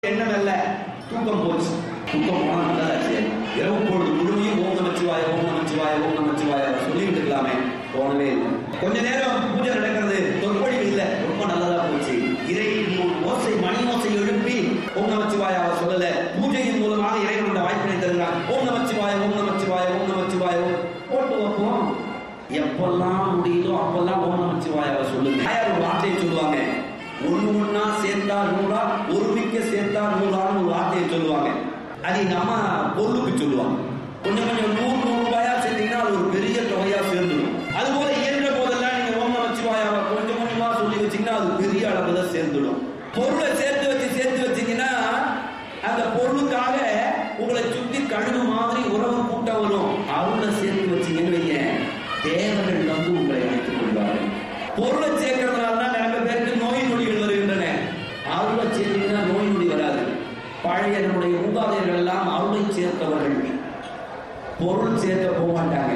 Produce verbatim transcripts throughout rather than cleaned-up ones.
எண்ணம் அல்ல, தூக்கம் போச்சு. தூக்கம் போனா நல்லதாச்சு. இரவு பொழுது முழுமையும் ஓம் நமச்சிவாய ஓம் நமச்சிவாய ஓம் நமச்சிவாய சொல்லிட்டு இருக்கலாமே, போனவே இல்லை. கொஞ்ச நேரம் பூஜை நடக்கிறது, சொற்பொழிவு இல்லை, ரொம்ப நல்லதா போச்சு. இறை ஓசை மணி ஓசை எழுப்பி ஓம் நமச்சிவாய அவர் சொல்லல, பூஜையின் மூலமாக இறைவனோட வாய்ப்பினை தருகிறார். ஓம் நமச்சிவாய ஓம் நமச்சிவாய ஓம் நமச்சிவாய போட்டு வைப்போம். எப்பெல்லாம் முடியுதோ அப்பெல்லாம் ஓம் நமச்சிவாய அவர் சொல்லுங்க. ஒரு வார்த்தையை சொல்லுவாங்க, ஒண்ணு ஒண்ணா சேர்த்தா நூறா, ஒருமிக்க சேர்த்தா நூறான்னு ஒரு வார்த்தையை சொல்லுவாங்க. அது நம்ம பொருளுக்கு சொல்லுவாங்க. கொஞ்சம் கொஞ்சம் நூறு நூறு ரூபாயா சேர்த்தீங்கன்னா அது ஒரு பெரிய தொகையா சேர்ந்துடும். அது போல இயன்ற போதெல்லாம் நீங்க ஓம் நமச்சிவாய கொஞ்சம் கொஞ்சமா சொல்லி வச்சீங்கன்னா அது பெரிய அளவுல சேர்ந்துடும். பொருளை சேர்த்து வச்சு சேர்த்து வச்சீங்கன்னா அந்த பொருளுக்காக உங்களை சுத்தி கழுகு மாதிரி உறவு கூட்டம் வரும். அவங்கள சேர்த்து வச்சீங்கன்னு வைங்க, தேவர்கள் வந்து உங்களை அழைத்துக் கொள்வார்கள். பொருளை சேர்க்கிறதுனால தான் நிறைய பேருக்கு நோய் நொடிகள் வருகின்றன. அருளை சேர்த்தீங்கன்னா நோய் நொடி வராது. பழைய நம்முடைய மூதாதையர்கள் எல்லாம் அருளை சேர்த்தவர்கள், பொருள் சேர்க்க போக மாட்டாங்க,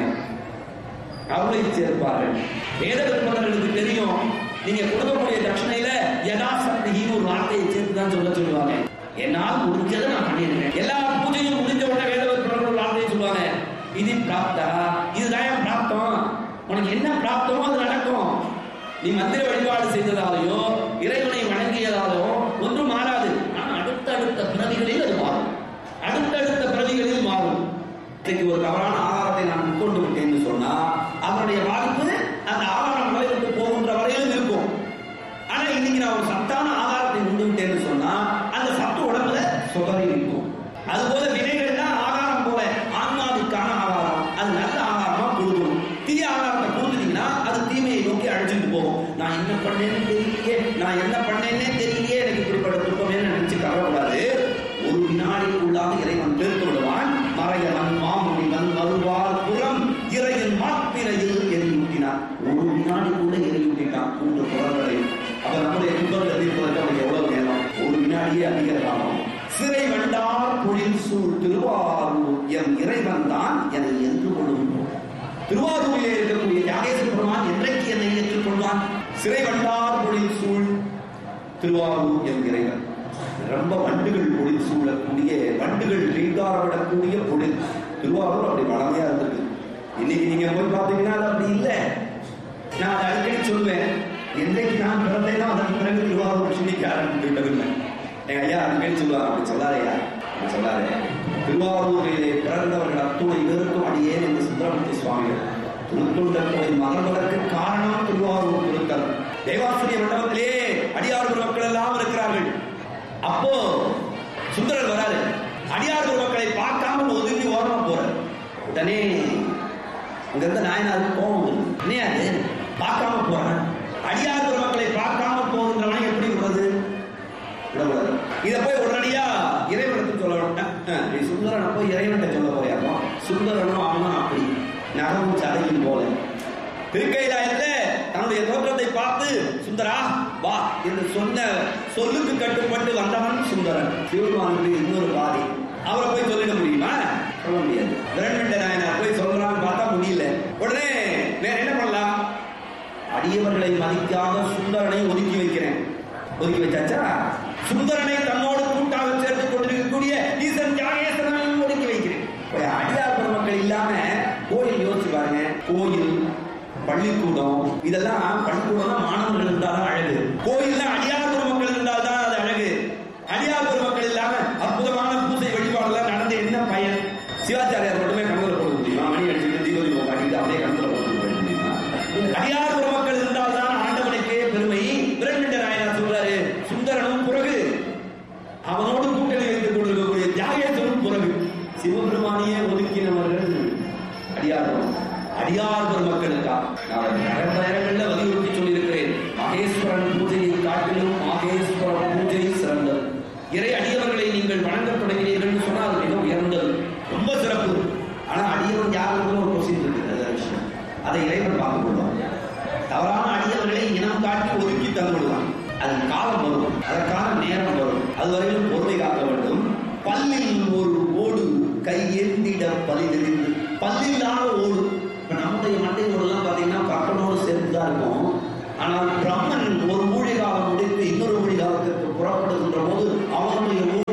அருளை சேர்ப்பார்கள். வேத விற்பனர்களுக்கு தெரியும், நீங்க கொடுக்கக்கூடிய தட்சணையில யதாசக்தின்னு ஒரு வார்த்தையை சேர்த்து தான் சொல்ல சொல்லுவாங்க. என்னால் முடிஞ்சதை நான் பண்ணிருக்கேன். எல்லா பூஜையும் முடிஞ்ச உடனே வேத விற்பனர்கள் ஒரு வார்த்தையை சொல்லுவாங்க, இது பிராப்தா, இதுதான் பிராப்தம், உனக்கு என்ன பிராப்தமோ அது நடக்கும். நீ மந்திர வழிபாடு செய்ததாலேயோ இறைவனை வணங்கியதாலோ ஒன்றும் மாறாது. ஆனால் அடுத்தடுத்த பிறவிகளில் அது மாறும், அடுத்தடுத்த பிறவிகளில் மாறும். இன்னைக்கு ஒரு தவறான ஆகாரத்தை நான் உட்கொண்டு விட்டேன்னு சொன்னா அதனுடைய பாதிப்பு அந்த ஆகாரம் வரை விட்டு போகின்ற வரையிலும் இருக்கும். ஆனா இன்னைக்கு நான் ஒரு சத்தான ஆகாரத்தை உண்டு விட்டேன்னு சொன்னா அந்த சத்து உடம்புல சுகரி இருக்கும். அது போல வினைகள் தான் ஆகாரம் போல ஆன்மாவுக்கான ஆகாரம். அது நல்ல ஆகாரமா கொடுக்கணும். தீய ஆகாரத்தை கொடுத்துட்டீங்கன்னா அது தீமையை நோக்கி அழைச்சிட்டு போகும். நான் என்ன பண்ணேன்னு தெரியலையே, நான் என்ன பண்ணேன்னே தெரியலையே, எனக்கு இப்படிப்பட்ட துன்பமே நினைச்சு கவலைப்படாது. ஒரு வினாடிக்குள்ளாக இறைவன் பெருத்து விடுவான். மறையவன் மாமுனிவன் மறுவார் புறம் இறைவன் மாப்பிரையில் எரியூட்டினான். ஒரு வினாடிக்குள்ள எரியூட்டினான் மூன்று புறங்களை. அப்ப நம்முடைய துன்பங்களை தீர்ப்பதற்கு அவனுக்கு எவ்வளவு நேரம்? ஒரு வினாடியே அதிக காலம். சிறை வண்டார் பொழில் சூழ் திருவாரூர் என் இறைவன் தான் என்னை என்று கொள்ளும். திருவாரூரிலே இருக்கக்கூடிய யாகேஸ்வர பெருமான் என்றைக்கு என்னை ஏற்றுக்கொள்வான்? சிறை வண்டார் பொழில் சூழ் திருவாரூர் என் இறைவன். ரொம்ப வண்டுகள் பொழில் சூழக்கூடிய, வண்டுகள் ரீங்காரப்படக்கூடிய பொழில் திருவாரூர் அப்படி வளமையா இருந்திருக்கு. இன்னைக்கு நீங்க போய் பார்த்தீங்கன்னா அது அப்படி இல்லை. நான் அதை அடிக்கடி சொல்லுவேன், என்றைக்கு நான் பிறந்தேனோ அதற்கு பிறகு திருவாரூர் சின்னிக்க ஆரம்பித்து எங்க ஐயா அடிக்கடி சொல்லுவாங்க, அப்படி சொல்லாதையா, அப்படி சொல்லாதே. திருவாரூரிலே பிறந்தவர்கள் அத்துணை பேருக்கும் அடியேன் என்று சுந்தரமூர்த்தி சுவாமிகள் திருத்தொண்டத்துறை மகள்வதற்கு காரணம் திருவாரூர் திருத்தல். தேவாசிரிய மண்டபத்திலே அடியார் மக்கள் எல்லாம் இருக்கிறார்கள். அப்போ சுந்தரர் வராது, அடியார் மக்களை பார்க்காமல் ஒதுங்கி ஓரமா போறார். உடனே அங்க இருந்த நாயனாருக்கு கோபம், என்னையாது பார்க்காம போறேன், அடியார் மக்களை பார்க்காம போகின்றவன் எப்படி விடுறது? விடக்கூடாது. இதை போய் உடனடியா இறைவனுக்கு சொல்ல வேண்டாம். நீ சுந்தரனை போய் இறைவன்கிட்ட சொல்ல போறியாமோ? சுந்தரனும் அவனும் அப்படி நகமும் சதையும் போல திருக்கைலாயத்துல தன்னுடைய தோற்றத்தை பார்த்து சுந்தரா வா என்று சொன்ன சொல்லுக்கு கட்டுப்பட்டு வந்தவன் சுந்தரன். சிவபெருமானுக்கு இன்னொரு பாதி. அவரை போய் சொல்லிட முடியுமா? சொல்ல முடியாது. விரண்மண்ட நாயனார் போய் சொல்றான்னு பார்த்தா முடியல. உடனே வேற என்ன பண்ணலாம்? அடியவர்களை மதிக்காத சுந்தரனை ஒதுக்கி வைக்கிறேன். ஒதுக்கி வச்சாச்சா? சுந்தரனை தன்னோடு கூட்டாக சேர்த்துக் கொண்டிருக்கக்கூடிய ஈசன் தியாகேஸ்வரனையும் ஒதுக்கி வைக்கிறேன். அடியார் பெருமக்கள் இல்லாம கோயில் யோசிச்சு பாருங்க. கோயில், பள்ளிக்கூடம், இதெல்லாம் பள்ளிக்கூடம் மாணவர்கள் இருந்தாலும் அழகு. கோயில்ல அடியார் பெருமக்கள் இருந்தால் தான் அது அழகு. அடியார் பெருமக்கள் இல்லாம அற்புதமான பூசை வழிபாடுலாம் நடந்து என்ன பயன்? சிவாச்சாரியார் மட்டுமே கண்ணுல போட முடியுமா? மணி அடிச்சுட்டு தீபதீபம் காட்டிட்டு அப்படியே கண்ணுல போட முடியுமா? அடியார் பெருமக்கள் இருந்தால் தான் ஆண்டவனுக்கே பெருமை. விரண்மண்ட நாயனார் சொல்றாரு, சுந்தரனும் பிறகு அவனோடு கூட்டணி வைத்துக் கொண்டிருக்கக்கூடிய தியாகேஸ்வரனும் பிறகு. சிவபெருமானியே ஒதுக்கினவர்கள் அடியார் அடியார் பெருமக்களுக்கா? நான் நிறைய நேரங்களில் வலியுறுத்தி சொல்லியிருக்கிறேன், மகேஸ்வரன் பூஜையை காட்டிலும் மகேஸ்வர பூஜை சிறந்தது. இறை அடியவர்களை நீங்கள் வணங்க தொடங்கினீர்கள் சொன்னால் அது மிக உயர்ந்தது, ரொம்ப சிறப்பு. ஆனா அடியவன் யாருக்கும் ஒரு கொஸ்டின் இருக்குது, விஷயம் அதை இறைவன் பார்த்துக் கொள்வான். தவறான அடியவர்களை இனம் காட்டி ஒதுக்கி தந்துவிடுவான். அது காலம் வரும், அதற்கான நேரம் வரும். அதுவரையிலும் பொறுமை காக்க வேண்டும். பல்லில் ஒரு ஓடு கை ஏந்திட பலிதெறிந்து, பல்லில்லாத ஓடு. இப்ப நம்முடைய மண்டை ஓடுலாம் பாத்தீங்கன்னா கப்பனோடு சேர்த்துதான் இருக்கும். ஆனால் பிரம்மன் ஒரு ஊழி காலம் முடித்து இன்னொரு ஊழி காலத்திற்கு புறப்படுகின்ற போது அவனுடைய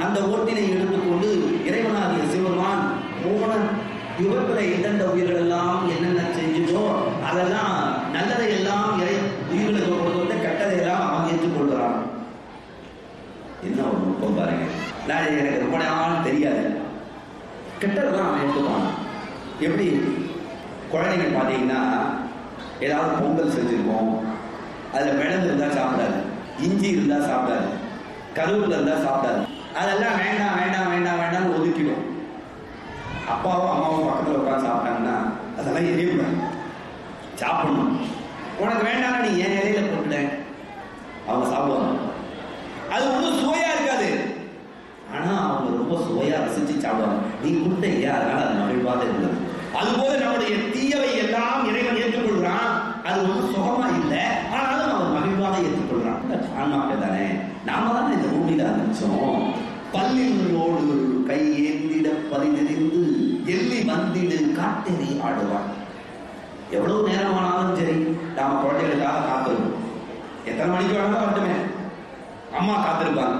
அந்த ஓட்டினை எடுத்துக்கொண்டு இறைவனாகிய சிவபெருமான் போன யுகத்துல எந்தெந்த உயிர்கள் எல்லாம் என்னென்ன செஞ்சதோ அதெல்லாம் நல்லதை எல்லாம் இறை உயிர்களுக்கு கொண்டு வந்து கெட்டதை எல்லாம் அவன் ஏற்றுக்கொள்கிறான். என்ன ஒரு நுட்பம் பாருங்க. நான் எனக்கு ரொம்ப நாள் தெரியாது. கெட்டதெல்லாம் அவன் எடுத்துப்பான். எப்படி குழந்தைங்க பார்த்தீங்கன்னா ஏதாவது பொங்கல் செஞ்சிருக்கோம், அதில் மிளகு இருந்தால் சாப்பிடாது, இஞ்சி இருந்தால் சாப்பிடாது, கருவேப்பிலை இருந்தால் சாப்பிடாது. அதெல்லாம் வேண்டாம் வேண்டாம் வேண்டாம் வேண்டாம்னு ஒதுக்கிடும். அப்பாவும் அம்மாவும் பக்கத்தில் உட்காந்து சாப்பிட்டாங்கன்னா அதெல்லாம் எரியக்கூடாது, சாப்பிடணும். உனக்கு வேண்டாம் நீ என் இலையில போட்டுட்டேன், அவங்க சாப்பிடுவாங்க. அது ஒன்றும் சுவையா இருக்காது, ஆனா அவங்க ரொம்ப சுவையா ரசிச்சு சாப்பிடுவாங்க. நீ கொடுத்த இல்லையா, அதனால அது மகிழ்வாக இருந்தது. அதுபோல நம்முடைய தீயவை எல்லாம் இறைவன் ஏற்றுக்கொள்கிறான். அது ஒன்றும் சுகமா இல்லை, ஆனாலும் அவன் மகிழ்வாக ஏற்றுக்கொள்றான். ஆன்மாக்கள் தானே, நாம தானே இந்த பூமியில ஆரம்பிச்சோம். பல்லினோடு கை ஏந்திட பரிதெறிந்து எள்ளி வந்திடு காட்டெறி ஆடுவான். எவ்வளவு நேரமானாலும் சரி நாம குழந்தைகளுக்காக காத்திருப்போம். எத்தனை மணிக்கு வேணாலும் வரட்டுமே, அம்மா காத்திருப்பாங்க.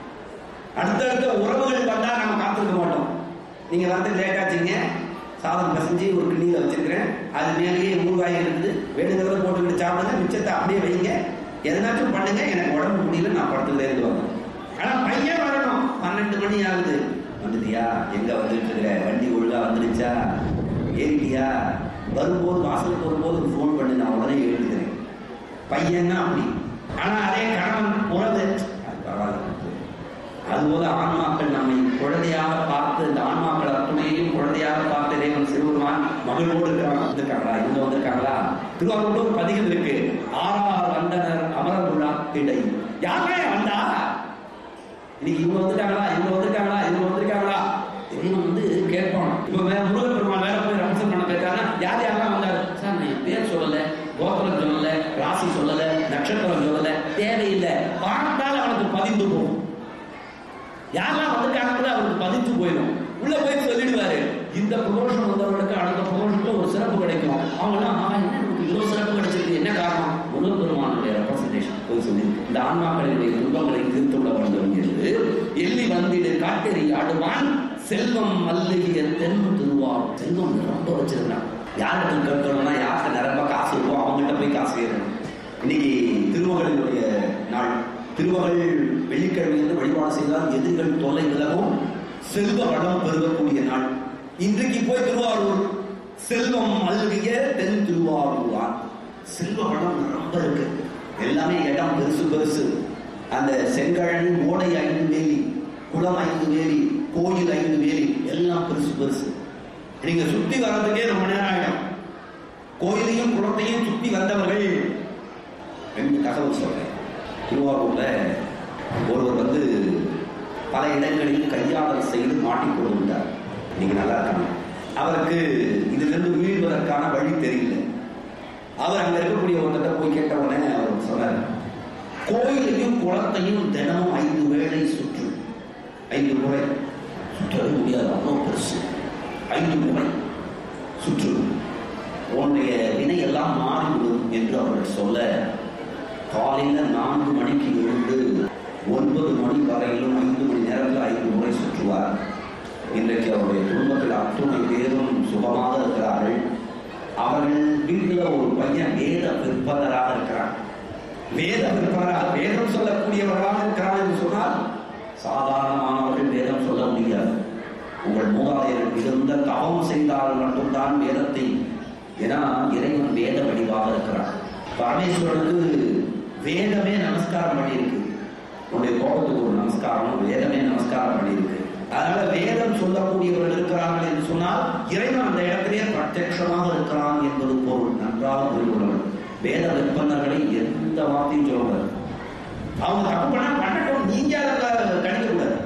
அடுத்தடுத்த உறவுகள் வந்தா நாம காத்திருக்க மாட்டோம். நீங்க வந்து லேட்டாச்சுங்க, சாதம் பசஞ்சு ஒரு கிண்ணியில வச்சிருக்கிறேன், அது மேலேயே ஊறுகாய் இருக்குது, வேணுங்கிறத போட்டுக்கிட்டு சாப்பிடுங்க, மிச்சத்தை அப்படியே வைங்க, எதனாச்சும் பண்ணுங்க, எனக்கு உடம்பு முடியல, நான் படத்துல எழுதுவாங்க. ஆனா பையன் வரணும். பன்னெண்டு மணி ஆகுது, வந்துட்டியா, எங்க வந்துட்டு இருக்கிற, வண்டி ஒழுங்கா வந்துடுச்சா, ஏறிட்டியா, வரும்போது வாசலுக்கு வரும்போது போன் பண்ணி நான் உடனே எழுதுகிறேன். பையன்னா அப்படி. ஆனா அதே கணவன் உறவு பரவாயில்ல. அதுபோல ஆன்மாக்கள் நம்மை குழந்தையாக பார்த்து, இந்த ஆன்மாக்கள் அத்துணையையும் குழந்தையாக பார்த்து இறைவன் சிவபெருமான் மகிழ்வோடு இருக்கிறாங்க. வந்திருக்காங்களா, இங்க வந்திருக்காங்களா? திருவாரூர் ஒரு பதிகம் இருக்கு, ஆறார் வந்தனர் அமரமுள்ளா கிடை. யாருமே வந்தா இன்னைக்கு இவங்க வந்துட்டாங்களா, இவங்க வந்துட்டாங்களா, இவங்க வந்திருக்காங்களா, இறைவன் வந்து கேட்பான். இப்ப முருகன் பெருமான் வேற போய் ரம்சம் பண்ண போயிருக்காங்கன்னா யார் யாரெல்லாம் வந்தாரு சார், நான் பேர் சொல்லல, கோத்திரம் சொல்லல, ராசி சொல்லல, நட்சத்திரம் சொல்லல, தேவையில்லை, பார்த்தால் அவனுக்கு பதிந்து போகும். யாரெல்லாம் வந்துட்டாங்க அவருக்கு பதிச்சு போயிடும். உள்ள போய் சொல்லிடுவாரு, இந்த ப்ரமோஷன் வந்தவர்களுக்கு அடுத்த ப்ரமோஷன்ல ஒரு சிறப்பு கிடைக்கும். அவங்களாம் என்ன இவ்வளவு சிறப்பு கிடைச்சிருக்கு, என்ன காரணம்? முருகன் பெருமானுடைய ரெப்ரசன்டேஷன் போய் சொல்லி இந்த ஆன்மாக்களினுடைய துன்பங்களை தீர்த்து விட வேண்டும் என்று எள்ளி வந்திடு காட்டெறி ஆடுவான் செல்வம் மல்லிய தென் திருவார். செல்வம் ரொம்ப வச்சிருக்கான். யாருக்கு கேட்கணும்னா யாருக்கு நிரம்ப காசு இருக்கோ அவங்ககிட்ட போய் காசு கேட்கணும். இன்னைக்கு திருமகளினுடைய நாள். திருமகள் வெள்ளிக்கிழமையிலிருந்து வழிபாடு செய்தால் எதிர்கள் தொல்லை விலகும், செல்வ வளம் பெருகக்கூடிய நாள். இன்றைக்கு போய் திருவாரூர், செல்வம் மல்கிய தென் திருவாரூர். செல்வ வளம் ரொம்ப இருக்கு, எல்லாமே இடம் பெருசு பெருசு. அந்த செங்கழனி ஓடை ஐந்து வேலி, குளம் ஐந்து வேலி, கோயில் ஐந்து வேலி, எல்லாம் பெருசு பெருசு. நீங்க சுத்தி வர்றதுக்கே ரொம்ப நேரம் ஆயிடும். கோயிலையும் குளத்தையும் சுத்தி வந்தவர்கள் ரெண்டு தகவல் சொல்றேன். திருவாரூர்ல ஒருவர் வந்து பல இடங்களில் கையாடல் செய்து மாட்டிக்கொண்டு விட்டார். நீங்க நல்லா இருக்காங்க. அவருக்கு இதிலிருந்து மீள்வதற்கான வழி தெரியல. அவர் அங்க இருக்கக்கூடிய ஒருத்தட்ட போய் கேட்ட உடனே அவர் சொன்னார், கோயிலையும் குளத்தையும் தினமும் ஐந்து வேளை சுற்று. ஐந்து முறை சுற்றவே முடியாது, அவ்வளோ பெருசு. ஐந்து முறை சுற்று, உன்னுடைய வினை எல்லாம் மாறிவிடும் என்று அவர்கள் சொல்ல, காலையில நான்கு மணிக்கு எழுந்து ஒன்பது மணி வரையிலும் ஐந்து மணி நேரத்தில் ஐந்து முறை சுற்றுவார். இன்றைக்கு அவருடைய குடும்பத்தில் அத்துணை பேரும் சுகமாக இருக்கிறார்கள். அவர்கள் வீட்டில் ஒரு பையன் வேத விற்பனராக இருக்கிறார். வேத விற்பனராக வேதம் சொல்லக்கூடியவர்களாக இருக்கிறார் என்று சொன்னால் சாதாரணமானவர்கள் வேதம் சொல்ல முடியாது. உங்கள் மூதாதையர்கள் இருந்த தவம் செய்தால் மட்டும்தான் வேதத்தை, ஏன்னா இறைவன் வேத வடிவாக இருக்கிறார். பரமேஸ்வரனுக்கு வேதமே நமஸ்காரம் பண்ணியிருக்கு. உன்னுடைய கோபத்துக்கு ஒரு நமஸ்காரம், வேதமே நமஸ்காரம் பண்ணியிருக்கு. அதனால வேதம் சொல்லக்கூடியவர்கள் இருக்கிறார்கள் என்று சொன்னால் இறைவன் அந்த இடத்திலேயே பிரத்யட்சமாக இருக்கிறான் என்பது பொருள். நன்றாக புரிந்துள்ளவர். வேத விற்பனர்களை எந்த வார்த்தையும் சொல்றாரு. அவங்க தப்பு பண்ணா பண்ணட்டும், நீங்க அதை கணிக்க கூடாது.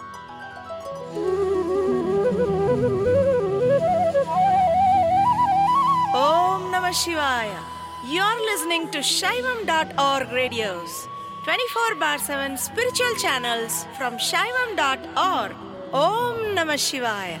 Om Namah Shivaya. You're listening to Shaivam dot org radios, twenty-four bar seven spiritual channels from Shaivam dot org. Om Namah Shivaya.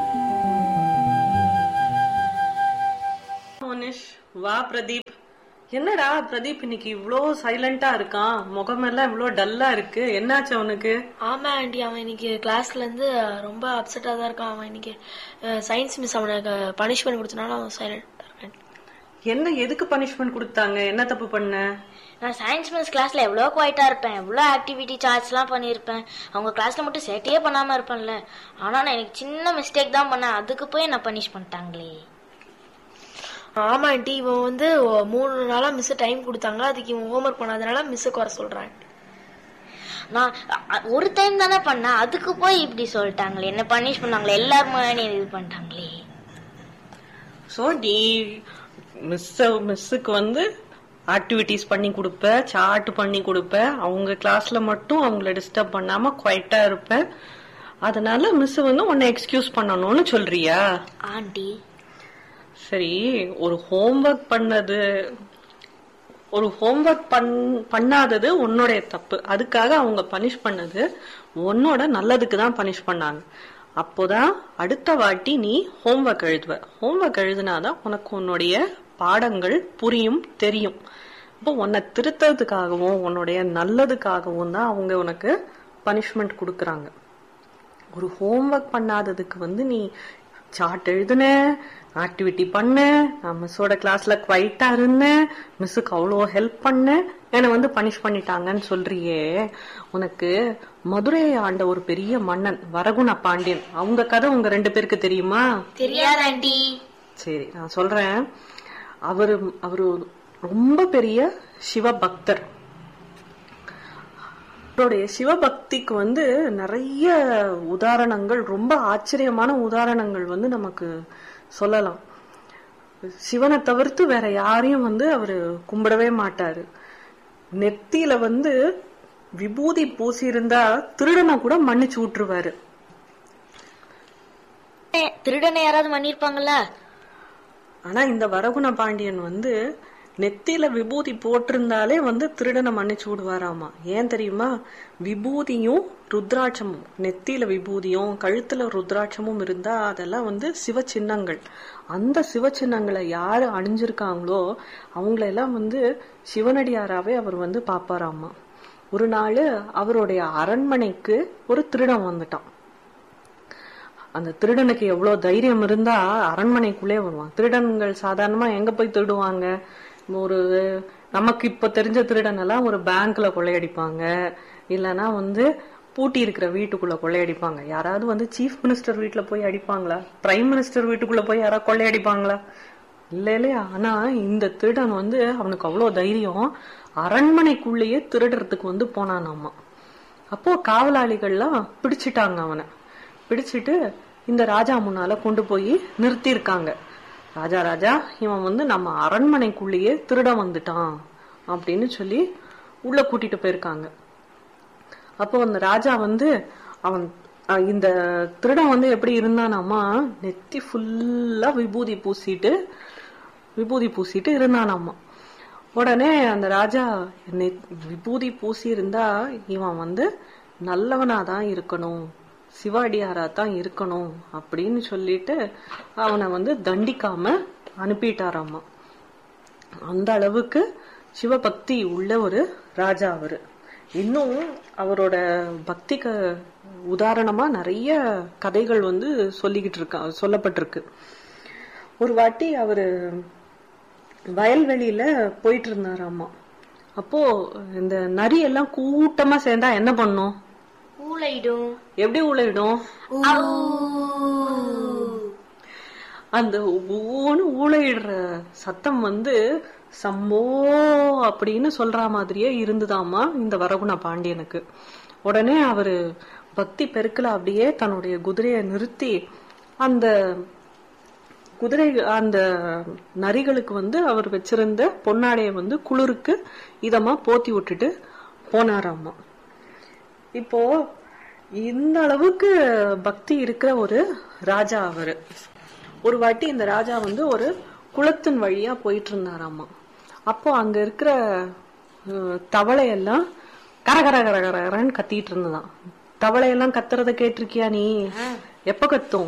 Monish, Va Pradeep, என்னடா பிரதீப் இன்னைக்கு இவ்ளோ சைலண்டா இருக்கான், முகமெல்லாம் இவ்ளோ டல்லா இருக்கு, என்னாச்சு அவனுக்கு? ஆமா ஆண்டி, அவன் இன்னைக்கு கிளாஸ்ல இருந்து ரொம்ப அப்செட்டா தான் இருக்கான். அவன் இன்னைக்கு சயின்ஸ் மிஸ் அவனுக்கு பனிஷ்மெண்ட் கொடுத்தனால அவன் சைலண்டா இருக்கான். என்ன, எதுக்கு பனிஷ்மெண்ட் கொடுத்தாங்க? என்ன தப்பு பண்ண? நான் சயின்ஸ் மிஸ் கிளாஸ்ல எவ்வளோ குவைட்டா இருப்பேன், எவ்வளோ ஆக்டிவிட்டி சார்ஜ் எல்லாம் பண்ணிருப்பேன். அவங்க கிளாஸ்ல மட்டும் சேட்டையே பண்ணாம இருப்பேன்ல. ஆனா நான் எனக்கு சின்ன மிஸ்டேக் தான் பண்ணேன், அதுக்கு போய் என்ன பனிஷ் பண்ணிட்டாங்களே. ஆமா ஆண்டி, இவன் வந்து மூணு நாளா மிஸ் டைம் கொடுத்தாங்க, அதுக்கு இவன் ஹோம்ஒர்க் பண்ணாதனால மிஸ் குறை சொல்றான். நான் ஒரு டைம் தானே பண்ணேன், அதுக்கு போய் இப்படி சொல்லிட்டாங்களே, என்ன பனிஷ் பண்ணாங்களே, எல்லாரும் முன்னாடி இது பண்ணிட்டாங்களே. சோ நீ மிஸ் மிஸ்ஸுக்கு வந்து ஆக்டிவிட்டிஸ் பண்ணி கொடுப்ப, சார்ட் பண்ணி கொடுப்ப, அவங்க கிளாஸ்ல மட்டும் அவங்கள டிஸ்டர்ப் பண்ணாம குவைட்டா இருப்ப, அதனால மிஸ் வந்து உன்னை எக்ஸ்கியூஸ் பண்ணணும்னு சொல்றியா? ஆண்டி சரி, ஒரு ஹோம்ஒர்க் பண்ணது ஒரு ஹோம்ஒர்க் பண்ணாதது உன்னோடைய தப்பு, அதுக்காக அவங்க பனிஷ் பண்ணது உன்னோட நல்லதுக்கு தான் பனிஷ் பண்ணாங்க. அப்போதான் அடுத்த வாட்டி நீ ஹோம்ஒர்க் எழுதுவ. ஹோம்ஒர்க் எழுதினாதான் உனக்கு உன்னுடைய பாடங்கள் புரியும், தெரியும். அப்போ உன்னை திருத்தறதுக்காகவும் உன்னுடைய நல்லதுக்காகவும் தான் அவங்க உனக்கு பனிஷ்மெண்ட் கொடுக்கறாங்க. ஒரு ஹோம்ஒர்க் பண்ணாததுக்கு வந்து நீ சார்ட் எழுதுன, ஆக்டிவிட்டி பண்ண, நான் மிஸ்ஸோட கிளாஸ்ல குவைட்டா இருந்தேன், மிஸ்ஸுக்கு அவ்வளோ ஹெல்ப் பண்ண, என்னை வந்து பனிஷ் பண்ணிட்டாங்கன்னு சொல்றியே. உனக்கு மதுரையை ஆண்ட ஒரு பெரிய மன்னன் வரகுண பாண்டியன், அவங்க கதை உங்க ரெண்டு பேருக்கு தெரியுமா? தெரியாது ஆண்டி. சரி, நான் சொல்றேன். அவரு அவரு ரொம்ப பெரிய சிவபக்தர். அவருடைய சிவபக்திக்கு வந்து நிறைய உதாரணங்கள், ரொம்ப ஆச்சரியமான உதாரணங்கள் வந்து நமக்கு சொல்லலாம். சிவனை தவிர்த்து வேற யாரையும் வந்து அவரு கும்பிடவே மாட்டாரு. நெத்தியில வந்து விபூதி பூசி இருந்தா திருடனை கூட மன்னிச்சு விட்டுருவாரு. திருடனை யாராவது மன்னிருப்பாங்களா? ஆனா இந்த வரகுண பாண்டியன் வந்து நெத்தியில விபூதி போட்டிருந்தாலே வந்து திருடனை மன்னிச்சு விடுவாராமா. ஏன் தெரியுமா? விபூதியும் ருத்ராட்சமும், நெத்தியில விபூதியும் கழுத்துல ருத்ராட்சமும் இருந்தா அதெல்லாம் வந்து சிவ சின்னங்கள். அந்த சிவ சின்னங்களை யாரு அணிஞ்சிருக்காங்களோ அவங்களெல்லாம் வந்து சிவனடியாராவே அவர் வந்து பாப்பாராமா. ஒரு நாள் அவருடைய அரண்மனைக்கு ஒரு திருடன் வந்துட்டான். அந்த திருடனுக்கு எவ்வளவு தைரியம் இருந்தா அரண்மனைக்குள்ளே வருவான். திருடன்கள் சாதாரணமா எங்க போய் திருடுவாங்க? ஒரு நமக்கு இப்ப தெரிஞ்ச திருடன் எல்லாம் ஒரு பேங்க்ல கொள்ளையடிப்பாங்க, இல்லனா வந்து பூட்டி இருக்கிற வீட்டுக்குள்ள கொள்ளையடிப்பாங்க. யாராவது வந்து சீஃப் மினிஸ்டர் வீட்டுல போய் அடிப்பாங்களா? பிரைம் மினிஸ்டர் வீட்டுக்குள்ள போய் யாராவது கொள்ளையடிப்பாங்களா? இல்ல இல்லையா? ஆனா இந்த திருடன் வந்து அவனுக்கு அவ்வளவு தைரியம், அரண்மனைக்குள்ளேயே திருடுறதுக்கு வந்து போனானாமா. அப்போ காவலாளிகள்லாம் பிடிச்சிட்டாங்க அவனை. பிடிச்சிட்டு இந்த ராஜா முன்னால கொண்டு போய் நிறுத்தி இருக்காங்க. ராஜா ராஜா இவன் வந்து நம்ம அரண்மனைக்குள்ளேயே திருட வந்துட்டான் அப்படின்னு சொல்லி உள்ள கூட்டிட்டு போயிருக்காங்க. அப்போ அந்த ராஜா வந்து அவன் இந்த திருடன் வந்து எப்படி இருந்தானாமா, நெத்தி ஃபுல்லா விபூதி பூசிட்டு விபூதி பூசிட்டு இருந்தானாமா. உடனே அந்த ராஜா விபூதி பூசி இருந்தா இவன் வந்து நல்லவனாதான் இருக்கணும், சிவாடியாரா தான் இருக்கணும் அப்படின்னு சொல்லிட்டு அவனை வந்து தண்டிக்காம அனுப்பிட்டாராமா. அந்த அளவுக்கு சிவபக்தி உள்ள ஒரு ராஜா அவரு. இன்னும் அவரோட பக்திக்கு உதாரணமா நிறைய கதைகள் வந்து சொல்லிக்கிட்டு இருக்கா சொல்லப்பட்டிருக்கு. ஒரு வாட்டி அவரு வயல்வெளியில போயிட்டு இருந்தாராமா. அப்போ இந்த நரி எல்லாம் கூட்டமா சேர்ந்தா என்ன பண்ணும்? ஊளையிடும். எப்படி ஊளையிடும்? அந்த ஊன்னு ஊளையிடுற சத்தம் வந்து சம்போ அப்படின்னு சொல்ற மாதிரியே இருந்துதாமா இந்த வரகுண பாண்டியனுக்கு. உடனே அவரு பக்தி பெருக்கல அப்படியே தன்னுடைய குதிரையை நிறுத்தி அந்த குதிரை அந்த நரிகளுக்கு வந்து அவர் வச்சிருந்த பொன்னாடைய வந்து குளிருக்கு இதமா போத்தி விட்டுட்டு போனாராமா. இப்போ இந்த அளவுக்கு பக்தி இருக்கிற ஒரு ராஜா அவரு. ஒரு வாட்டி இந்த ராஜா வந்து ஒரு குளத்தின் வழியா போயிட்டு இருந்தாராமா. அப்போ அங்க இருக்கிற தவளையெல்லாம் கரகர கரகரன்னு கத்திட்டு இருந்ததான். தவளையெல்லாம் கத்துறத கேட்டிருக்கியா நீ? எப்ப கத்தும்?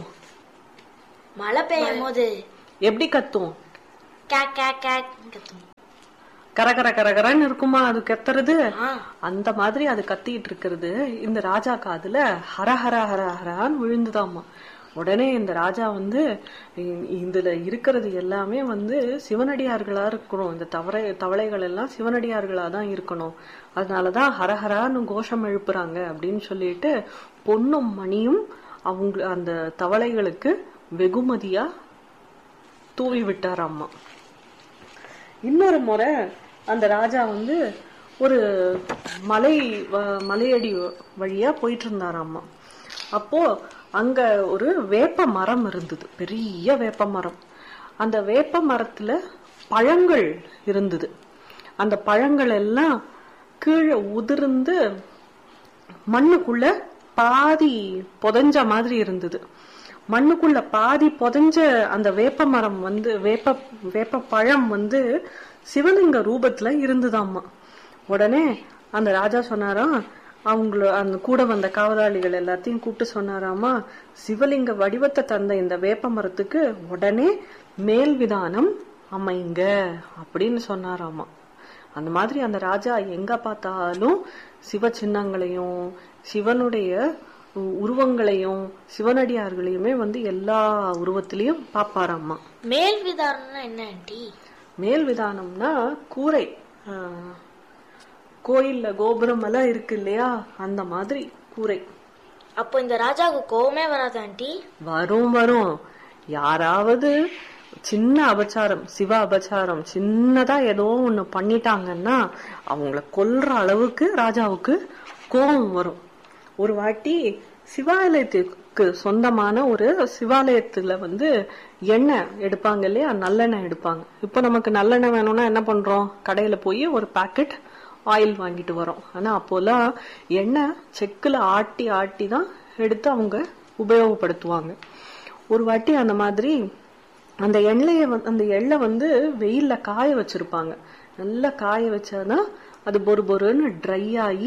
மழை பெய்யும் போது. எப்படி கத்தும்? கத்தும். கரகர கரகரன்னு இருக்குமா அது கத்துறது, அந்த மாதிரி அது கத்திட்டு இருக்கிறது இந்த ராஜா காதுல ஹரஹர ஹரஹரான்னு விழுந்துதாமா. உடனே இந்த ராஜா வந்து இதுல இருக்கிறது எல்லாமே வந்து சிவனடியார்களா இருக்கணும், இந்த தவறை தவளைகள் எல்லாம் சிவனடியார்களா தான் இருக்கணும், அதனாலதான் ஹரஹரான்னு கோஷம் எழுப்புறாங்க அப்படின்னு சொல்லிட்டு பொன்னும் மணியும் அவங்க அந்த தவளைகளுக்கு வெகுமதியா தூவி விட்டாராம்மா. இன்னொரு முறை அந்த ராஜா வந்து ஒரு மலை மலையடி வழியா போயிட்டு இருந்தாராம்மா. அப்போ அங்க ஒரு வேப்ப மரம் இருந்தது, பெரிய வேப்ப மரம். அந்த வேப்ப மரத்துல பழங்கள் இருந்தது. அந்த பழங்கள் எல்லாம் கீழே உதிர்ந்து மண்ணுக்குள்ள பாதி புதஞ்ச மாதிரி இருந்தது. மண்ணுக்குள்ள பாதி புதஞ்ச அந்த வேப்ப மரம் வந்து வேப்ப வேப்ப பழம் வந்து சிவலிங்க ரூபத்துல இருந்துதாம்மா. உடனே அந்த ராஜா சொன்னாராம், அவங்கள அந்த கூட வந்த காவலாளிகள் எல்லாத்தையும் கூப்பிட்டு சொன்னாராமா, சிவலிங்க வடிவத்தை தந்த இந்த வேப்ப மரத்துக்கு உடனே மேல் விதானம் அமைங்க அப்படின்னு சொன்னாராமா. அந்த மாதிரி அந்த ராஜா எங்க பார்த்தாலும் சிவ சின்னங்களையும் சிவனுடைய உருவங்களையும் சிவனடியார்களையுமே வந்து எல்லா உருவத்திலையும் பாப்பாராமா. மேல் விதானம்னா என்ன ஆண்டி? மேல் விதானம்னா கூரை, கோயில்ல கோபுரம் எல்லாம் இருக்கு இல்லையா, அந்த மாதிரி கூரை. அப்போ இந்த ராஜாவுக்கு கோவமே வராது ஆண்டி? வரும் வரும். யாராவது சின்ன அபச்சாரம், சிவ அபச்சாரம் சின்னதா ஏதோ ஒண்ணு பண்ணிட்டாங்கன்னா அவங்கள கொல்ற அளவுக்கு ராஜாவுக்கு கோபம் வரும். ஒரு வாட்டி சிவாலயத்துக்கு சொந்தமான ஒரு சிவாலயத்துல வந்து எண்ணெய் எடுப்பாங்க இல்லையா, நல்லெண்ணெய் எடுப்பாங்க. இப்ப நமக்கு நல்லெண்ணெய் வேணும்னா என்ன பண்றோம், கடையில போய் ஒரு பாக்கெட் ஆயில் வாங்கிட்டு வரோம். ஆனா அப்போலாம் எண்ணெய் செக்குல ஆட்டி ஆட்டி தான் எடுத்து அவங்க உபயோகப்படுத்துவாங்க. ஒரு வாட்டி அந்த மாதிரி அந்த எண்ணெய அந்த எண்ணெய் வந்து வெயில்ல காய வச்சிருப்பாங்க. நல்லா காய வச்சாதான் அது பொறு பொறுன்னு ட்ரை ஆகி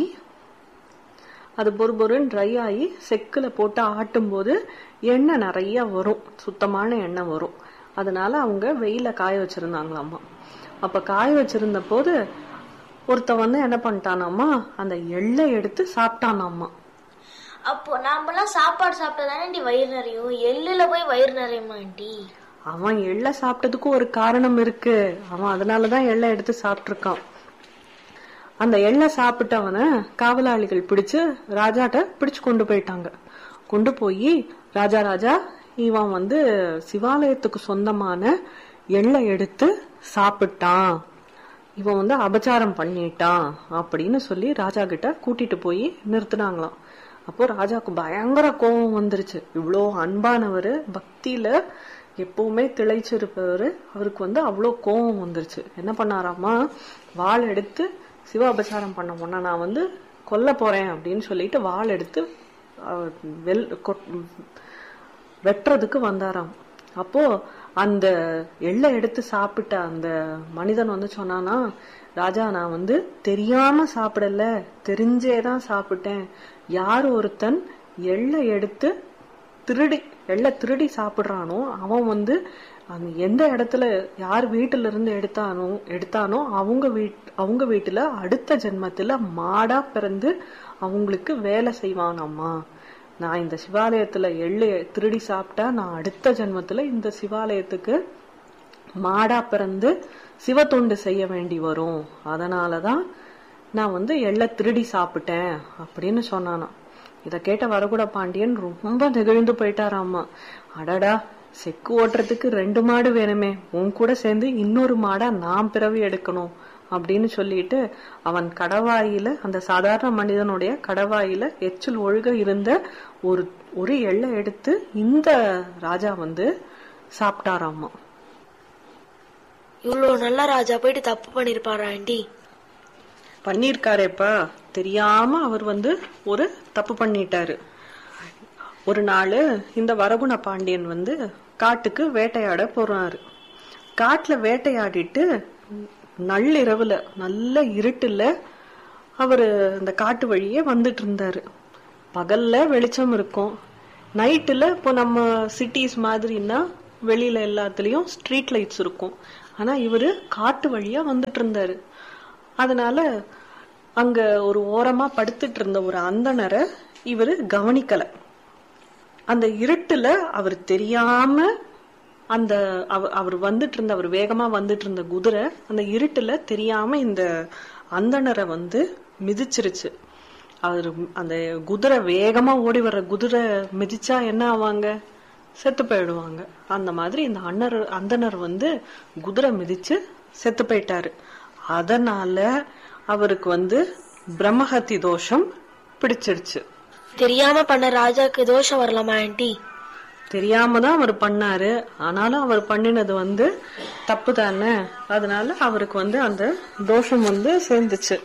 அது பொறு பொறுன்னு ட்ரை ஆகி செக்குல போட்டு ஆட்டும் போது எண்ணெய் நிறைய வரும், சுத்தமான எண்ணெய் வரும். அதனால அவங்க வெயில காய வச்சிருந்தாங்களாமா. அப்ப காய வச்சிருந்த போது ஒருத்த வந்து என்ன பண்ணிட்டானாமா, அந்த எள்ளை எடுத்து சாப்பிட்டானாமா. அப்போ நாமெல்லாம் சாப்பாடு சாப்பிட்டதானே வயிறு நிறையும், எள்ளுல போய் வயிறு நிறையுமா ஆண்டி? அவன் எள்ளை சாப்பிட்டதுக்கு ஒரு காரணம் இருக்கு, அவன் அதனாலதான் எள்ளை எடுத்து சாப்பிட்டிருக்கான். அந்த எள்ளை சாப்பிட்டவன காவலாளிகள் பிடிச்சு ராஜாட்ட பிடிச்சு கொண்டு போயிட்டாங்க. கொண்டு போய் ராஜா ராஜா இவன் வந்து சிவாலயத்துக்கு சொந்தமான எள்ளை எடுத்து சாப்பிட்டான், இவன் வந்து அபச்சாரம் பண்ணிட்டான் அப்படின்னு சொல்லி ராஜா கிட்ட கூட்டிட்டு போய் நிறுத்தினாங்களாம். அப்போ ராஜாவுக்கு பயங்கர கோபம் வந்துருச்சு. இவ்வளோ அன்பானவரு, பக்தியில எப்பவுமே திளைச்சிருப்பவரு, அவருக்கு வந்து அவ்வளோ கோபம் வந்துருச்சு. என்ன பண்ணாராமா, வாள் எடுத்து சிவ அபச்சாரம் பண்ண முன்ன நான் வந்து கொல்ல போறேன் அப்படின்னு சொல்லிட்டு வாள் எடுத்து வெல் வெட்டுறதுக்கு வந்தாராம். அப்போ அந்த எள்ளை எடுத்து சாப்பிட்ட அந்த மனிதன் வந்து சொன்னானா, ராஜா நான் வந்து தெரியாம சாப்பிடல, தெரிஞ்சேதான் சாப்பிட்டேன். யார் ஒருத்தன் எள்ளை எடுத்து திருடி எள்ளை திருடி சாப்பிடுறானோ அவன் வந்து அந்த எந்த இடத்துல யார் வீட்டுல இருந்து எடுத்தானோ எடுத்தானோ அவங்க வீட் அவங்க வீட்டுல அடுத்த ஜென்மத்துல மாடா பிறந்து அவங்களுக்கு வேலை செய்வானாமா. நான் இந்த சிவாலயத்துல எள்ளு திருடி சாப்பிட்டா நான் அடுத்த ஜென்மத்துல இந்த சிவாலயத்துக்கு மாடா பிறந்து சிவ தொண்டு செய்ய வேண்டி வரும், அதனாலதான் நான் வந்து எள்ளை திருடி சாப்பிட்டேன் அப்படின்னு சொன்னானா. இத கேட்ட வரகுட பாண்டியன் ரொம்ப நெகிழ்ந்து போயிட்டாராமா. அடடா, செக்கு ஓட்டுறதுக்கு ரெண்டு மாடு வேணுமே, உன் கூட சேர்ந்து இன்னொரு மாடா நான் பிறவி எடுக்கணும் அப்படின்னு சொல்லிட்டு அவன் கடவாயில, அந்த சாதாரண மனிதனுடைய கடவாயில எச்சில் ஒழுக இருந்த ஒரு ஒரு எள்ளை எடுத்து இந்த ராஜா வந்து சாப்பிட்டாராமா. இவ்வளவு நல்ல ராஜா போயிட்டு தப்பு பண்ணிருப்பாரா ஆண்டி? பண்ணிருக்காரேப்பா, தெரியாம அவர் வந்து ஒரு தப்பு பண்ணிட்டாரு. ஒரு நாள் இந்த வரகுண பாண்டியன் வந்து காட்டுக்கு வேட்டையாட போறாரு. காட்டுல வேட்டையாடிட்டு நள்ளிரவுல நல்ல இருட்டுல அவரு அந்த காட்டு வழியே வந்துட்டு இருந்தாரு. பகல்ல வெளிச்சம் இருக்கும், நைட்டுல இப்போ நம்ம சிட்டிஸ் மாதிரின்னா வெளியில எல்லாத்துலயும் ஸ்ட்ரீட் லைட்ஸ் இருக்கும். ஆனா இவரு காட்டு வழியா வந்துட்டு இருந்தாரு. அதனால அங்க ஒரு ஓரமா படுத்துட்டு இருந்த ஒரு அந்தணரை இவரு கவனிக்கல. அந்த இருட்டுல அவர் தெரியாம அந்த அவர் வந்துட்டு இருந்த அவர் வேகமா வந்துட்டு இருந்த குதிரை அந்த இருட்டுல தெரியாம இந்த அந்தணரை வந்து மிதிச்சிருச்சு. அவரு அந்த குதிரை வேகமா ஓடி வர்ற குதிரை மிதிச்சா என்ன ஆவாங்க? செத்து போயிடுவாங்க. அந்த மாதிரி இந்த அண்ணர் அந்தணர் வந்து குதிரை மிதிச்சு செத்து போயிட்டாரு. அதனால அவருக்கு வந்து பிரம்மஹத்தி தோஷம் பிடிச்சிருச்சு. தெரியாம பண்ண ராஜாக்கு தோஷம் வரலாமா ஆண்டி? தெரியாம தான் அவர் பண்ணாரு. ஆனாலும் அவர் பண்ணினது வந்து தப்பு தானே. அதனால அவருக்கு வந்து அந்த தோஷம் வந்து சேர்ந்துச்சு.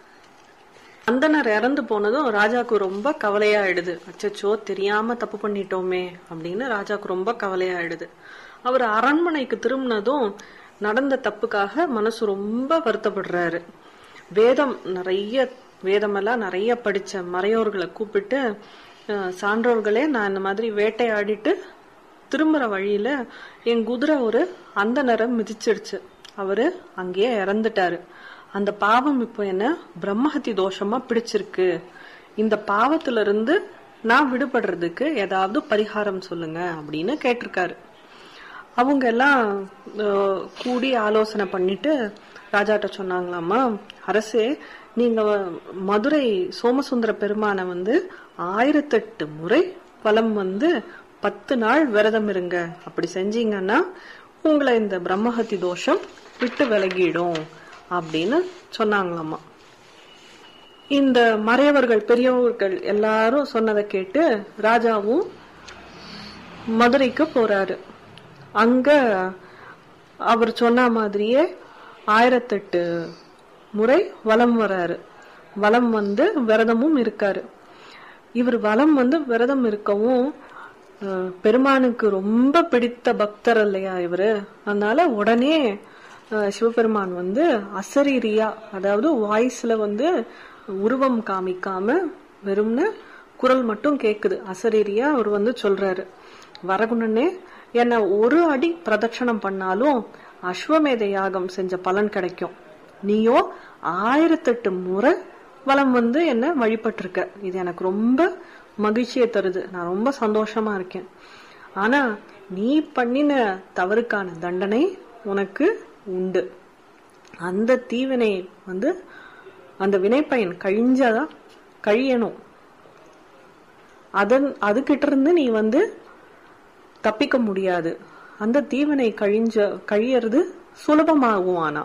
அந்தனர் இறந்து போனதும் ராஜாக்கு ரொம்ப கவலையாயிடுது. அச்சச்சோ, தெரியாம தப்பு பண்ணிட்டோமே அப்படின்னு ராஜாக்கு ரொம்ப கவலையாயிடுது. அவர் அரண்மனைக்கு திரும்பினதும் நடந்த தப்புக்காக மனசு ரொம்ப வருத்தப்படுறாரு. வேதம் நிறைய வேதமெல்லாம் நிறைய படிச்ச மறையோர்களை கூப்பிட்டு, சான்றோர்களே, நான் இந்த மாதிரி வேட்டையாடிட்டு திரும்புற வழியில என் குதிரை ஒரு அந்தணரை மிதிச்சிடுச்சு. அவரு அங்கேயே இறந்துட்டாரு. அந்த பாவம் இப்போ என்ன பிரம்மஹத்தி தோஷமா பிடிச்சிருக்கு. இந்த பாவத்துல இருந்து நான் விடுபடுறதுக்கு ஏதாவது பரிகாரம் சொல்லுங்க அப்படின்னு கேட்டிருக்காரு. அவங்க எல்லாம் கூடி ஆலோசனை பண்ணிட்டு ராஜாட்ட சொன்னாங்களாமா, அரசே, நீங்க மதுரை சோமசுந்தர பெருமானை வந்து ஆயிரத்தெட்டு முறை வலம் வந்து பத்து நாள் விரதம் இருங்க. அப்படி செஞ்சீங்கன்னா உங்களை இந்த பிரம்மஹத்தி தோஷம் விட்டு விலகிடும் அப்படின்னு சொன்னாங்களாமா. இந்த மறையவர்கள் பெரியவர்கள் எல்லாரும் சொன்னதை கேட்டு ராஜாவும் மதுரைக்கு போறாரு. அங்க அவர் சொன்ன மாதிரியே ஆயிரத்தெட்டு முறை வலம் வராரு. வலம் வந்து விரதமும் இருக்காரு. இவர் வலம் வந்து விரதம் இருக்கவும் பெருமானுக்கு ரொம்ப பிடித்த பக்தர் இல்லையா இவரு. அதனால உடனே சிவபெருமான் வந்து அசரீரியா, அதாவது வாய்ஸ்ல வந்து உருவம் காமிக்காம வெறும்னு குரல் மட்டும் கேக்குது. அசரீரியா அவர் வந்து சொல்றாரு, வரகுணனே, என்ன ஒரு அடி பிரதட்சணம் பண்ணாலும் அஸ்வமேத யாகம் செஞ்ச பலன் கிடைக்கும். நீயோ ஆயிரத்தெட்டு முறை வலம் வந்து என்ன வழிபட்டிருக்க. இது எனக்கு ரொம்ப மகிழ்ச்சியை தருது. நான் ரொம்ப சந்தோஷமா இருக்கேன். ஆனா நீ பண்ணின தவறுக்கான தண்டனை உனக்கு உண்டு. அந்த தீவினை வந்து அந்த வினைப்பயன் கழிஞ்சாதான் கழியணும். அதன் அதுகிட்ட இருந்து நீ வந்து தப்பிக்க முடியாது. அந்த தீவினை கழிஞ்ச கழியறது சுலபமாகும். ஆனா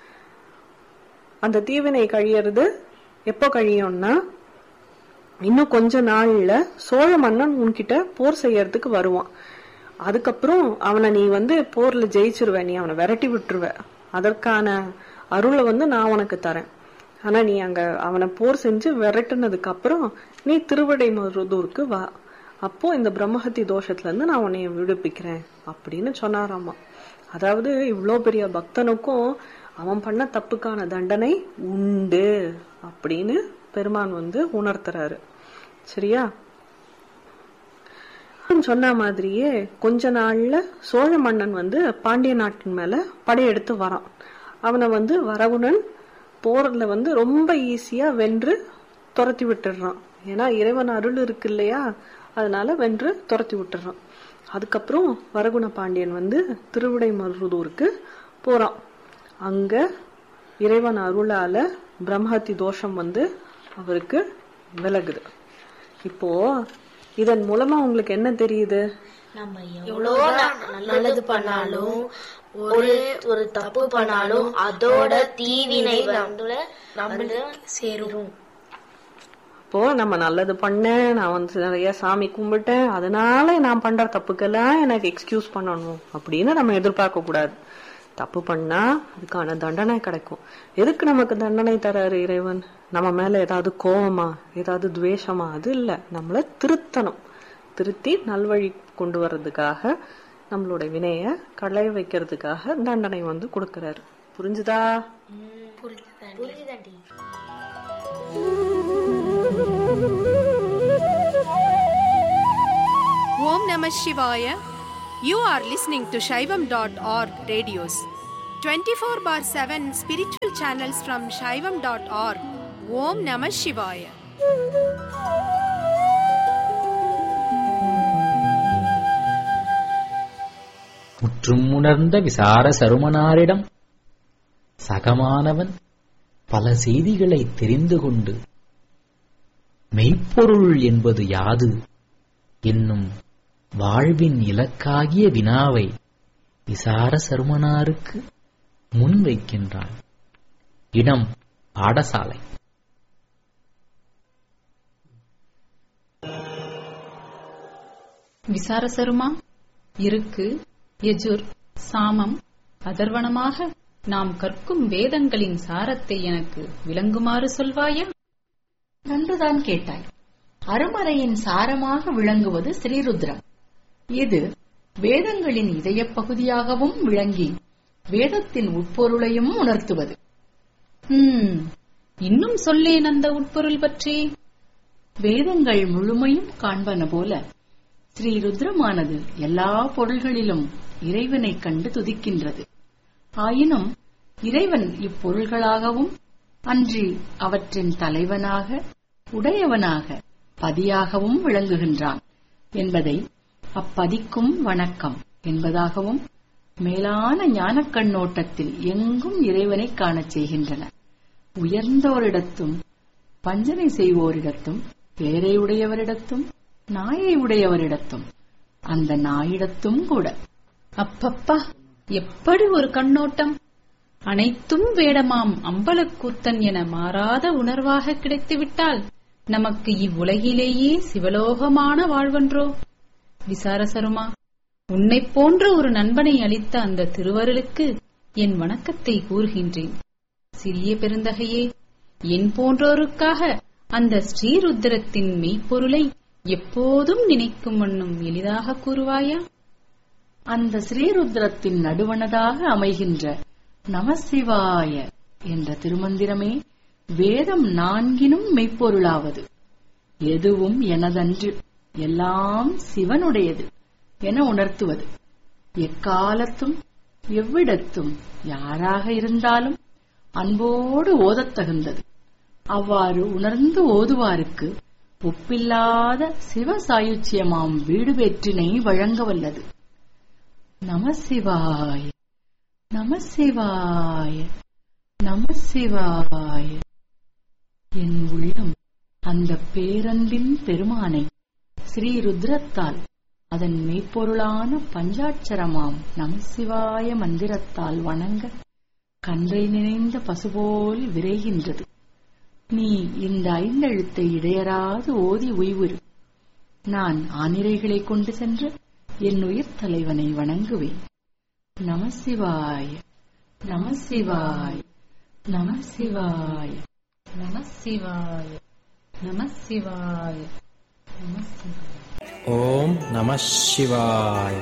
அந்த தீவினை கழியறது எப்போ கழியும்னா, இன்னும் கொஞ்ச நாள்ல சோழ மன்னன் உன்கிட்ட போர் செய்யறதுக்கு வருவான். அதுக்கப்புறம் அவனை நீ வந்து போர்ல ஜெயிச்சிருவ, நீ அவனை விரட்டி விட்டுருவ. அதற்கான அருளை வந்து நான் உனக்கு தரேன். ஆனா நீ அங்க அவனை போர் செஞ்சு விரட்டுனதுக்கு அப்புறம் நீ திருவிடைமருதூருக்கு வா. அப்போ இந்த பிரம்மஹத்தி தோஷத்துல இருந்து நான் உன்னைய விடுவிக்கிறேன் அப்படின்னு சொன்னாராமா. அதாவது இவ்வளோ பெரிய பக்தனுக்கும் அவன் பண்ண தப்புக்கான தண்டனை உண்டு அப்படின்னு பெருமான் வந்து உணர்த்துறாரு. சரியா? சொன்ன மாதிரியே கொஞ்ச நாள்ல சோழ மன்னன் வந்து பாண்டிய நாட்டின் மேல படையெடுத்து வரான். அவனை வந்து வரகுணன் போர்ல வந்து ரொம்ப ஈஸியா வென்று துரத்தி விட்டுறான். ஏன்னா இறைவன் அருள் இருக்கு இல்லையா, அதனால வென்று துரத்தி விட்டுறான். அதுக்கப்புறம் வரகுண பாண்டியன் வந்து திருவிடைமருதூருக்கு போறான். அங்க இறைவன் அருளால பிரம்மஹத்தி தோஷம் வந்து அவருக்கு விலகுது. இப்போ இதன் மூலமா உங்களுக்கு என்ன தெரியுது? நம்ம எவ்வளவு நல்லது பண்ணாலும் ஒரு ஒரு தப்பு பண்ணாலும் அதோட தீவினை வந்து சேரும். இப்போ நம்ம நல்லது பண்ணேன், நான் வந்து நிறைய சாமி கும்பிட்டேன், அதனால நான் பண்ற தப்புக்கெல்லாம் எனக்கு எக்ஸ்கியூஸ் பண்ணணும் அப்படின்னு நம்ம எதிர்பார்க்க கூடாது. தப்பு பண்ணா அதுக்கான தண்டனை கிடைக்கும். எதுக்கு நமக்கு தண்டனை தராரு இறைவன்? நம்ம மேல ஏதாவது கோபமா, ஏதாவது துவேஷமா? அது இல்ல, நம்மள திருத்தணும். திருத்தி நல்வழி கொண்டு வர்றதுக்காக, நம்மளோட வினைய களைய வைக்கிறதுக்காக தண்டனை வந்து கொடுக்கறாரு. புரிஞ்சுதா? புரிஞ்சுதாண்டி. Om Namah Shivaya. You are listening to Shaivam dot org radios. twenty-four bar seven spiritual channels from shaivam dot org. Om Namah Shivaya. முற்றும் உணர்ந்த விசார சருமனாரிடம் சகமானவன் பல செய்திகளை தெரிந்து கொண்டு மெய்ப்பொருள் என்பது யாது என்னும் வாழ்வின் இலக்காகிய வினாவை விசார சருமனாருக்கு முன்வைக்கின்றான். இடம் பாடசாலை. விசாரசருமா, இருக்கு, யஜுர், சாமம், அதர்வணமாக நாம் கற்கும் வேதங்களின் சாரத்தை எனக்கு விளங்குமாறு சொல்வாயா? நன்றுதான் கேட்டாய். அருமறையின் சாரமாக விளங்குவது ஸ்ரீருத்ரம். இது வேதங்களின் இதய பகுதியாகவும் விளங்கி வேதத்தின் உட்பொருளையும் உணர்த்துவது. ம், இன்னும் சொல்லேன் அந்த உட்பொருள் பற்றி. வேதங்கள் முழுமையும் காண்பன போல ஸ்ரீருத்ரமானது எல்லா பொருள்களிலும் இறைவனை கண்டு துதிக்கின்றது. ஆயினும் இறைவன் இப்பொருள்களாகவும் அன்றி அவற்றின் தலைவனாக, உடையவனாக, பதியாகவும் விளங்குகின்றான் என்பதை அப்பதிக்கும் வணக்கம் என்பதாகவும் மேலான ஞானக் கண்ணோட்டத்தில் எங்கும் இறைவனை காணச் செய்கின்றன. உயர்ந்தோரிடத்தும் பஞ்சனை செய்வோரிடத்தும் பேரை உடையவரிடத்தும் நாயை உடையவரிடத்தும் அந்த நாயிடத்தும் கூட. அப்பப்பா, எப்படி ஒரு கண்ணோட்டம்! அனைத்தும் வேடமாம் அம்பலக்கூத்தன் என மாறாத உணர்வாக கிடைத்துவிட்டால் நமக்கு இவ்வுலகிலேயே சிவலோகமான வாழ்வன்றோ? விசாரசருமா, உன்னைப் போன்ற ஒரு நண்பனை அளித்த அந்த திருவருளுக்கு என் வணக்கத்தை கூறுகின்றேன். சிறிய பெருந்தகையே, என் போன்றோருக்காக அந்த ஸ்ரீருத்திரத்தின் மெய்ப்பொருளை எப்போதும் நினைக்கும் வண்ணம் எளிதாக கூறுவாயா? அந்த ஸ்ரீருத்ரத்தின் நடுவனதாக அமைகின்ற நமசிவாய என்ற திருமந்திரமே வேதம் நான்கினும் மெய்ப்பொருளாவது. எதுவும் எனதன்று, எல்லாம் சிவனுடையது என உணர்த்துவது. எக்காலத்தும் எவ்விடத்தும் யாராக இருந்தாலும் அன்போடு ஓதத் தகுந்தது. அவ்வாறு உணர்ந்து ஓதுவாருக்கு ஒப்பில்லாத சிவ சாயுச்சியமாம் வீடு பெற்றினை வழங்க வல்லது. நமசிவாய, நமசிவாய, நமசிவாய. என் உள்ளம் அந்த பேரன்பின் பெருமானை ஸ்ரீருத்ரத்தால், அதன் மெய்ப்பொருளான பஞ்சாட்சரமாம் நமசிவாய மந்திரத்தால் வணங்க கன்றை நினைந்த பசுபோல் விரைகின்றது. நீ இந்த ஐந்தெழுத்தை இடையராது ஓதி உய்வுறு. நான் ஆனிரைகளை கொண்டு சென்று என் உயிர் தலைவனை வணங்குவேன். நமசிவாய, நமசிவாய, நமசிவாய, நமசிவாய, நமசிவாய, நமசிவாய. Om Namah Shivaya.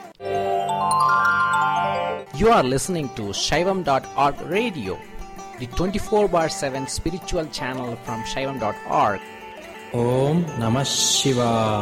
You are listening to shaivam dot org radio, the twenty-four bar seven spiritual channel from shaivam dot org. Om Namah Shivaya.